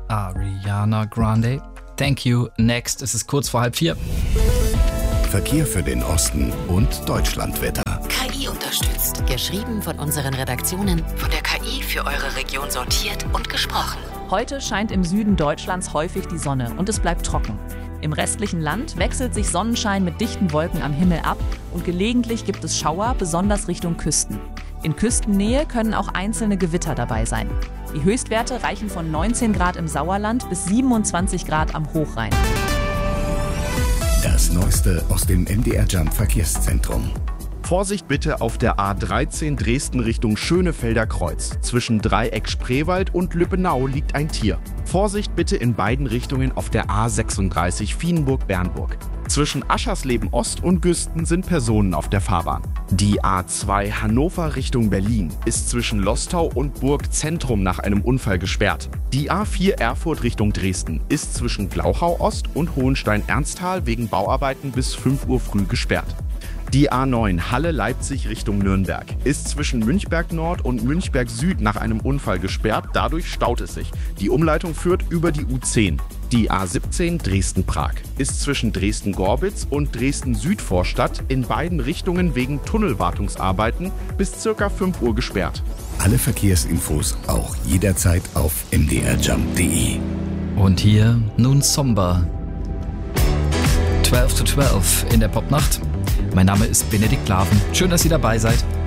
Ariana Grande. Thank you. Next, es ist kurz vor 3:30. Verkehr für den Osten und Deutschlandwetter. KI unterstützt. Geschrieben von unseren Redaktionen, von der KI für eure Region sortiert und gesprochen. Heute scheint im Süden Deutschlands häufig die Sonne und es bleibt trocken. Im restlichen Land wechselt sich Sonnenschein mit dichten Wolken am Himmel ab und gelegentlich gibt es Schauer, besonders Richtung Küsten. In Küstennähe können auch einzelne Gewitter dabei sein. Die Höchstwerte reichen von 19 Grad im Sauerland bis 27 Grad am Hochrhein. Das Neueste aus dem MDR Jump Verkehrszentrum. Vorsicht bitte auf der A13 Dresden Richtung Schönefelder Kreuz. Zwischen Dreieck Spreewald und Lübbenau liegt ein Tier. Vorsicht bitte in beiden Richtungen auf der A36 Vienburg-Bernburg. Zwischen Aschersleben Ost und Güsten sind Personen auf der Fahrbahn. Die A2 Hannover Richtung Berlin ist zwischen Lostau und Burg Zentrum nach einem Unfall gesperrt. Die A4 Erfurt Richtung Dresden ist zwischen Glauchau Ost und Hohenstein-Ernsthal wegen Bauarbeiten bis 5 Uhr früh gesperrt. Die A9 Halle-Leipzig Richtung Nürnberg ist zwischen Münchberg Nord und Münchberg Süd nach einem Unfall gesperrt, dadurch staut es sich. Die Umleitung führt über die U10. Die A17 Dresden-Prag ist zwischen Dresden-Gorbitz und Dresden-Südvorstadt in beiden Richtungen wegen Tunnelwartungsarbeiten bis ca. 5 Uhr gesperrt. Alle Verkehrsinfos auch jederzeit auf mdrjump.de. Und hier nun Somber. 12 to 12 in der Popnacht. Mein Name ist Benedikt Laven. Schön, dass ihr dabei seid.